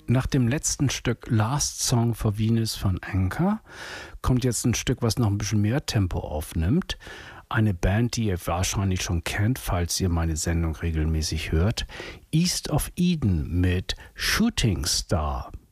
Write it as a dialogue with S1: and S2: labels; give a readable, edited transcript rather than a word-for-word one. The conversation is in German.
S1: Nach dem letzten Stück Last Song for Venus von Anchor kommt jetzt ein Stück, was noch ein bisschen mehr Tempo aufnimmt. Eine Band, die ihr wahrscheinlich schon kennt, falls ihr meine Sendung regelmäßig hört. East of Eden mit Shooting Star.